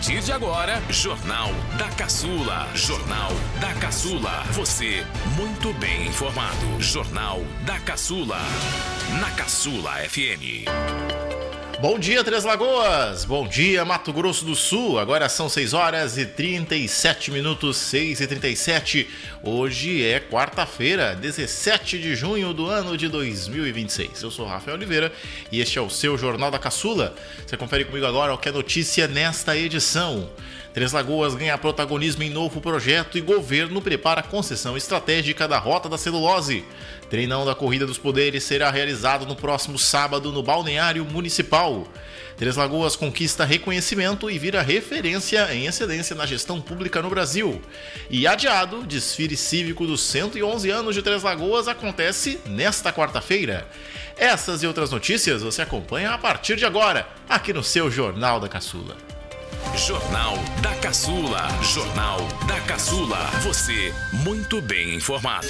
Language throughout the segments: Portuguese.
partir de agora, Jornal da Caçula. Jornal da Caçula. Você muito bem informado. Jornal da Caçula. Na Caçula FM. Bom dia, Três Lagoas! Bom dia, Mato Grosso do Sul! Agora são 6 horas e 37 minutos, 6h37. Hoje é quarta-feira, 17 de junho do ano de 2026. Eu sou Rafael Oliveira e este é o seu Jornal da Caçula. Você confere comigo agora o que é notícia nesta edição. Três Lagoas ganha protagonismo em novo projeto e governo prepara a concessão estratégica da Rota da Celulose. Treinão da Corrida dos Poderes será realizado no próximo sábado no Balneário Municipal. Três Lagoas conquista reconhecimento e vira referência em excelência na gestão pública no Brasil. E adiado, desfile cívico dos 111 anos de Três Lagoas acontece nesta quarta-feira. Essas e outras notícias você acompanha a partir de agora, aqui no seu Jornal da Caçula. Jornal da Caçula. Jornal da Caçula. Você muito bem informado.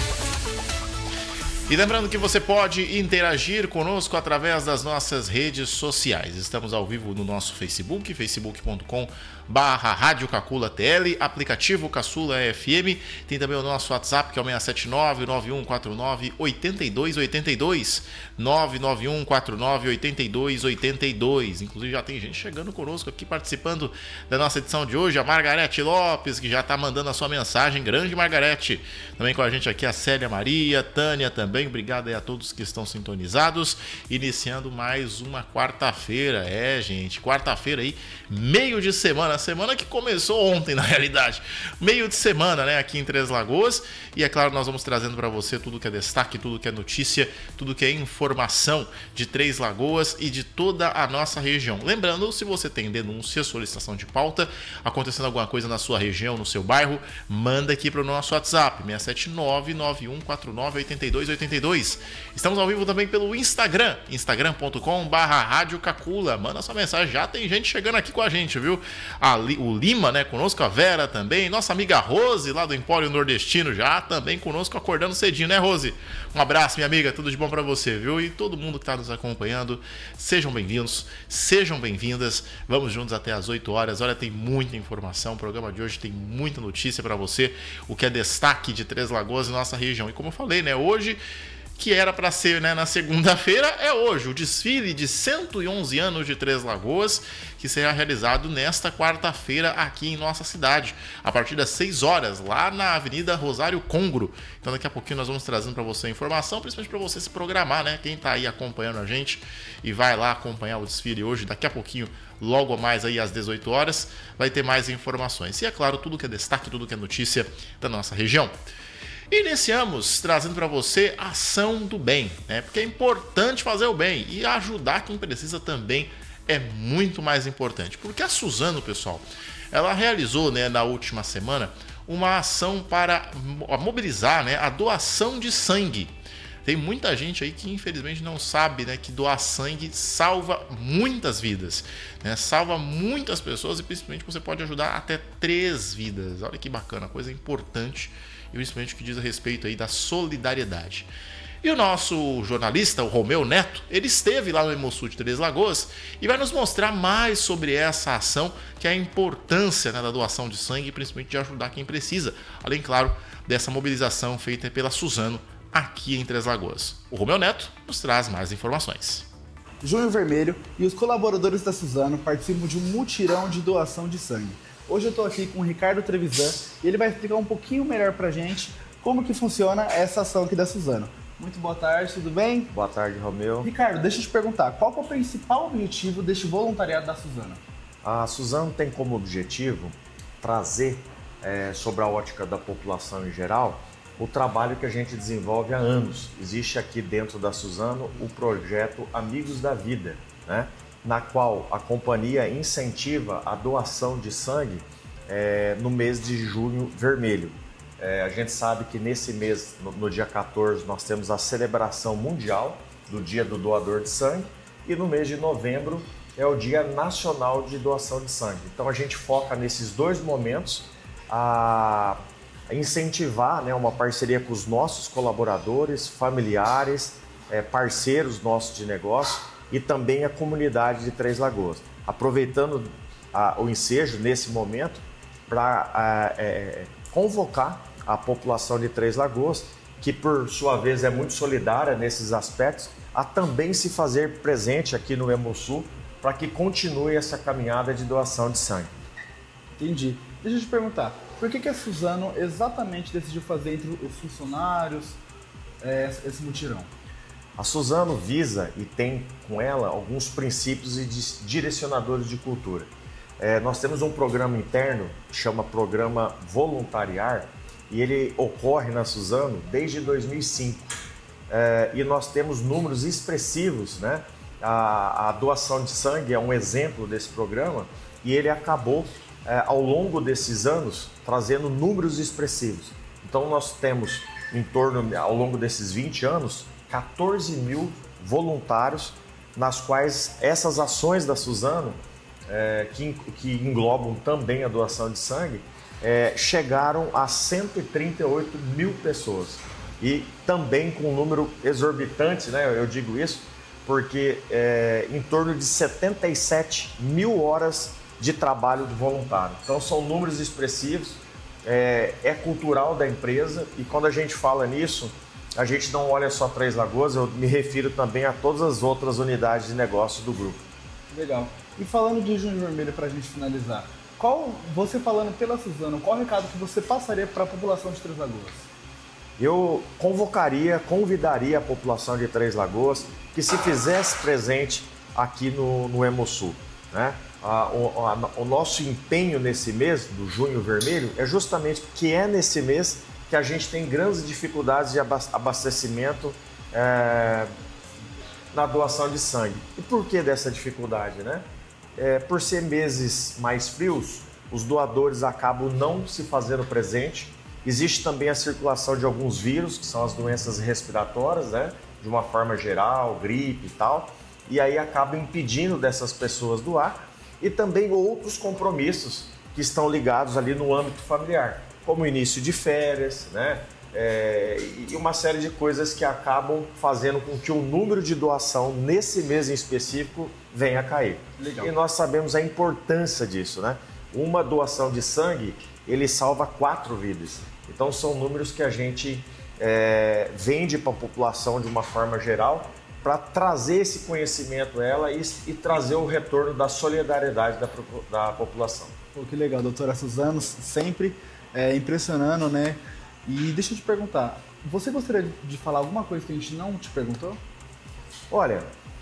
E lembrando que você pode interagir conosco através das nossas redes sociais. Estamos ao vivo no nosso Facebook, facebook.com/Rádio Caçula TL, aplicativo Caçula FM. Tem também o nosso WhatsApp, que é o 679-9149-8282, 99149-8282. Inclusive já tem gente chegando conosco aqui, participando da nossa edição de hoje. A Margarete Lopes, que já está mandando a sua mensagem. Grande Margarete. Também com a gente aqui a Célia Maria, Tânia também. Obrigado aí a todos que estão sintonizados. Iniciando mais uma quarta-feira. Gente, quarta-feira aí, meio de semana. Semana que começou ontem, na realidade. Meio de semana, né, aqui em Três Lagoas. E é claro, nós vamos trazendo para você tudo que é destaque, tudo que é notícia, tudo que é informação de Três Lagoas e de toda a nossa região. Lembrando, se você tem denúncia, solicitação de pauta, acontecendo alguma coisa na sua região, no seu bairro, manda aqui para o nosso WhatsApp, 679-9149-8282. Estamos ao vivo também pelo Instagram, instagram.com/Rádio Caçula. Manda sua mensagem, já tem gente chegando aqui com a gente, viu? O Lima, né, conosco, a Vera também, nossa amiga Rose, lá do Empório Nordestino, já também conosco, acordando cedinho, né, Rose? Um abraço, minha amiga, tudo de bom pra você, viu? E todo mundo que está nos acompanhando, sejam bem-vindos, sejam bem-vindas. Vamos juntos até às 8 horas. Olha, tem muita informação, o programa de hoje tem muita notícia para você, o que é destaque de Três Lagoas e nossa região. E como eu falei, né, hoje, que era para ser, né, na segunda-feira, é hoje, o desfile de 111 anos de Três Lagoas, que será realizado nesta quarta-feira aqui em nossa cidade, a partir das 6 horas, lá na Avenida Rosário Congro. Então daqui a pouquinho nós vamos trazendo para você a informação, principalmente para você se programar, né? Quem está aí acompanhando a gente e vai lá acompanhar o desfile hoje, daqui a pouquinho, logo mais aí às 18 horas, vai ter mais informações. E é claro, tudo que é destaque, tudo que é notícia da nossa região. Iniciamos trazendo para você a ação do bem, né? Porque é importante fazer o bem e ajudar quem precisa também é muito mais importante. Porque a Suzano, pessoal, ela realizou, né, na última semana uma ação para mobilizar, né, a doação de sangue. Tem muita gente aí que infelizmente não sabe, né, que doar sangue salva muitas vidas, né? Salva muitas pessoas e principalmente você pode ajudar até 3 vidas. Olha que bacana, coisa importante. E principalmente o que diz a respeito aí da solidariedade. E o nosso jornalista, o Romeu Neto, ele esteve lá no Hemosud de Três Lagoas e vai nos mostrar mais sobre essa ação, que é a importância, né, da doação de sangue e principalmente de ajudar quem precisa. Além, claro, dessa mobilização feita pela Suzano aqui em Três Lagoas. O Romeu Neto nos traz mais informações. Junho Vermelho e os colaboradores da Suzano participam de um mutirão de doação de sangue. Hoje eu estou aqui com o Ricardo Trevisan e ele vai explicar um pouquinho melhor pra gente como que funciona essa ação aqui da Suzano. Muito boa tarde, tudo bem? Boa tarde, Romeu. Ricardo, deixa eu te perguntar, qual que é o principal objetivo deste voluntariado da Suzano? A Suzano tem como objetivo trazer, sobre a ótica da população em geral, o trabalho que a gente desenvolve há anos. Existe aqui dentro da Suzano o projeto Amigos da Vida, né? Na qual a companhia incentiva a doação de sangue no mês de junho vermelho. A gente sabe que nesse mês, no dia 14, nós temos a celebração mundial do Dia do Doador de Sangue e no mês de novembro é o Dia Nacional de Doação de Sangue. Então a gente foca nesses 2 momentos a incentivar, né, uma parceria com os nossos colaboradores, familiares, parceiros nossos de negócio e também a comunidade de Três Lagoas. Aproveitando o ensejo nesse momento para convocar a população de Três Lagoas, que por sua vez é muito solidária nesses aspectos, a também se fazer presente aqui no Hemosul para que continue essa caminhada de doação de sangue. Entendi. Deixa eu te perguntar, por que a Suzano exatamente decidiu fazer entre os funcionários esse mutirão? A Suzano visa e tem com ela alguns princípios e direcionadores de cultura. Nós temos um programa interno que chama Programa Voluntariar e ele ocorre na Suzano desde 2005. E nós temos números expressivos, né? A doação de sangue é um exemplo desse programa e ele acabou, ao longo desses anos, trazendo números expressivos. Então nós temos, ao longo desses 20 anos, 14 mil voluntários, nas quais essas ações da Suzano, que englobam também a doação de sangue, chegaram a 138 mil pessoas. E também com um número exorbitante, né? Eu digo isso porque em torno de 77 mil horas de trabalho de voluntário. Então são números expressivos, é cultural da empresa e quando a gente fala nisso, a gente não olha só Três Lagoas, eu me refiro também a todas as outras unidades de negócio do grupo. Legal. E falando de Junho Vermelho para a gente finalizar, você falando pela Suzano, qual o recado que você passaria para a população de Três Lagoas? Eu convidaria a população de Três Lagoas que se fizesse presente aqui no Hemosul, né? O nosso empenho nesse mês, do Junho Vermelho, é justamente que é nesse mês que a gente tem grandes dificuldades de abastecimento na doação de sangue. E por que dessa dificuldade, né? Por ser meses mais frios, os doadores acabam não se fazendo presente. Existe também a circulação de alguns vírus, que são as doenças respiratórias, né? De uma forma geral, gripe e tal, e aí acaba impedindo dessas pessoas doar, e também outros compromissos que estão ligados ali no âmbito familiar, como o início de férias, né? E uma série de coisas que acabam fazendo com que o número de doação nesse mês em específico venha a cair. Legal. E nós sabemos a importância disso, né? Uma doação de sangue, ele salva 4 vidas. Então são números que a gente vende para a população de uma forma geral para trazer esse conhecimento a ela e trazer o retorno da solidariedade da população. Pô, que legal, doutora Suzano, sempre impressionando, né? E deixa eu te perguntar, você gostaria de falar alguma coisa que a gente não te perguntou? Olha,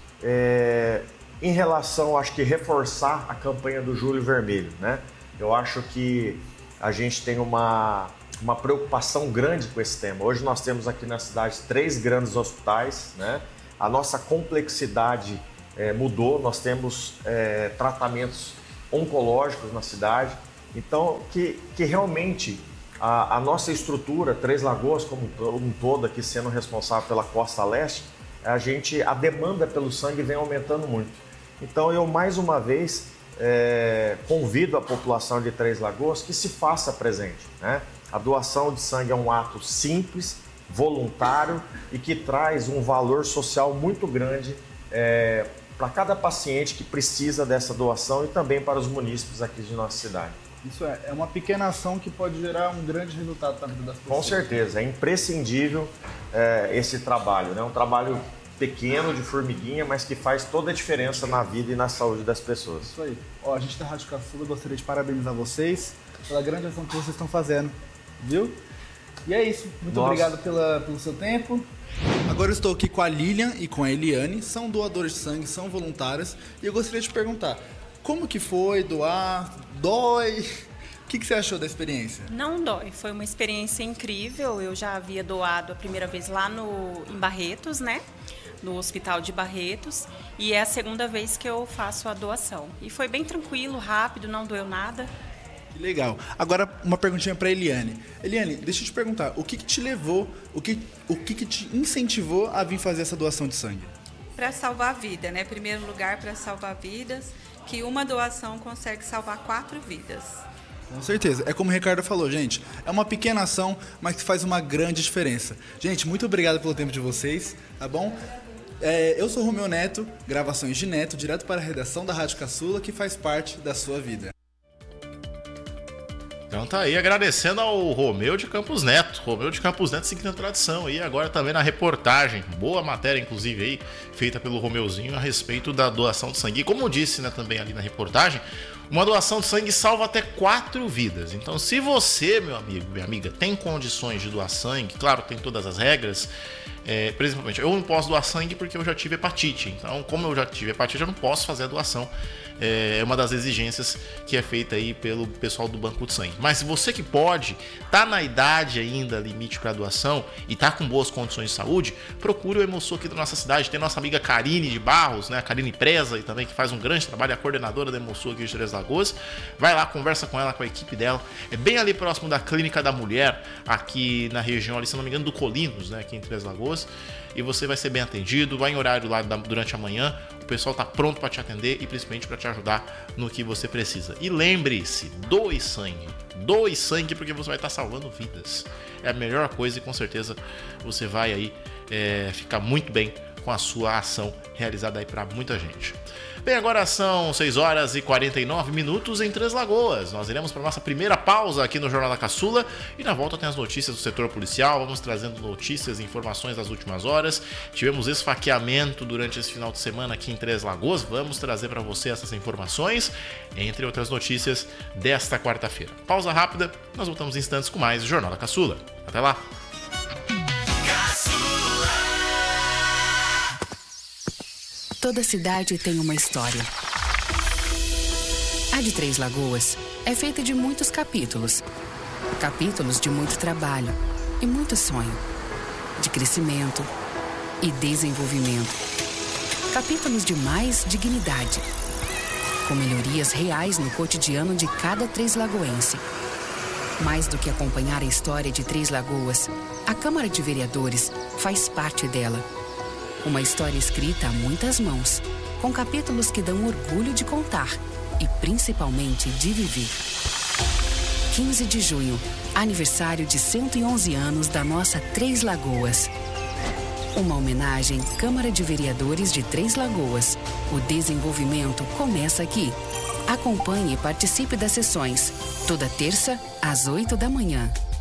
em relação, acho que reforçar a campanha do Julho Vermelho, né? Eu acho que a gente tem uma preocupação grande com esse tema. Hoje nós temos aqui na cidade 3 grandes hospitais, né? A nossa complexidade mudou, nós temos tratamentos oncológicos na cidade. Então, que realmente a nossa estrutura, Três Lagoas como um todo, aqui sendo responsável pela Costa Leste, a demanda pelo sangue vem aumentando muito. Então, eu mais uma vez convido a população de Três Lagoas que se faça presente, né? A doação de sangue é um ato simples, voluntário e que traz um valor social muito grande para cada paciente que precisa dessa doação e também para os munícipes aqui de nossa cidade. Isso é uma pequena ação que pode gerar um grande resultado na vida das pessoas. Com certeza, é imprescindível esse trabalho, né? Um trabalho pequeno, de formiguinha, mas que faz toda a diferença na vida e na saúde das pessoas. Isso aí. A gente da Rádio Caçula gostaria de parabenizar vocês pela grande ação que vocês estão fazendo, viu? E é isso. Muito obrigado pelo seu tempo. Agora eu estou aqui com a Lilian e com a Eliane, são doadores de sangue, são voluntárias, e eu gostaria de perguntar, como que foi doar? Dói? O que você achou da experiência? Não dói, foi uma experiência incrível. Eu já havia doado a primeira vez lá em Barretos, né? No Hospital de Barretos, e é a segunda vez que eu faço a doação. E foi bem tranquilo, rápido, não doeu nada. Que legal. Agora, uma perguntinha para Eliane. Eliane, deixa eu te perguntar, o que te levou, o que te incentivou a vir fazer essa doação de sangue? Para salvar a vida, né? Em primeiro lugar, para salvar vidas, que uma doação consegue salvar 4 vidas. Com certeza. É como o Ricardo falou, gente, é uma pequena ação, mas que faz uma grande diferença. Gente, muito obrigado pelo tempo de vocês, tá bom? Eu sou Romeu Neto, gravações de Neto, direto para a redação da Rádio Caçula, que faz parte da sua vida. Então tá aí, agradecendo ao Romeu de Campos Neto. Romeu de Campos Neto seguindo a tradição aí, agora também na reportagem. Boa matéria, inclusive, aí, feita pelo Romeuzinho a respeito da doação de sangue. E como eu disse, né, também ali na reportagem, uma doação de sangue salva até 4 vidas. Então, se você, meu amigo, minha amiga, tem condições de doar sangue, claro, tem todas as regras. Principalmente, eu não posso doar sangue porque eu já tive hepatite. Então, como eu já tive hepatite, eu não posso fazer a doação. É uma das exigências que é feita aí pelo pessoal do Banco de Sangue. Mas se você que pode, tá na idade ainda limite para doação e tá com boas condições de saúde, procure o Hemosul aqui da nossa cidade. Tem nossa amiga Karine de Barros, né? A Karine Preza, e também que faz um grande trabalho, a coordenadora da Hemosul aqui de Três Lagoas. Vai lá, conversa com ela, com a equipe dela. É bem ali próximo da Clínica da Mulher, aqui na região, ali, se não me engano, do Colinos, né? Aqui em Três Lagoas. E você vai ser bem atendido, vai em horário lá durante a manhã, o pessoal tá pronto para te atender e principalmente para te ajudar no que você precisa. E lembre-se, doe sangue porque você vai estar salvando vidas. É a melhor coisa e com certeza você vai aí ficar muito bem com a sua ação realizada aí para muita gente. Bem, agora são 6 horas e 49 minutos em Três Lagoas. Nós iremos para a nossa primeira pausa aqui no Jornal da Caçula e na volta tem as notícias do setor policial. Vamos trazendo notícias e informações das últimas horas. Tivemos esfaqueamento durante esse final de semana aqui em Três Lagoas. Vamos trazer para você essas informações, entre outras notícias desta quarta-feira. Pausa rápida, nós voltamos em instantes com mais Jornal da Caçula. Até lá! Toda cidade tem uma história. A de Três Lagoas é feita de muitos capítulos. Capítulos de muito trabalho e muito sonho. De crescimento e desenvolvimento. Capítulos de mais dignidade. Com melhorias reais no cotidiano de cada Três Lagoense. Mais do que acompanhar a história de Três Lagoas, a Câmara de Vereadores faz parte dela. Uma história escrita a muitas mãos, com capítulos que dão orgulho de contar e principalmente de viver. 15 de junho, aniversário de 111 anos da nossa Três Lagoas. Uma homenagem Câmara de Vereadores de Três Lagoas. O desenvolvimento começa aqui. Acompanhe e participe das sessões, toda terça às 8 da manhã.